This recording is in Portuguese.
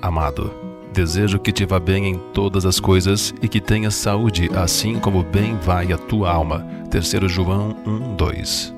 amado. Desejo que te vá bem em todas as coisas e que tenhas saúde, assim como bem vai a tua alma. 3 João 1:2.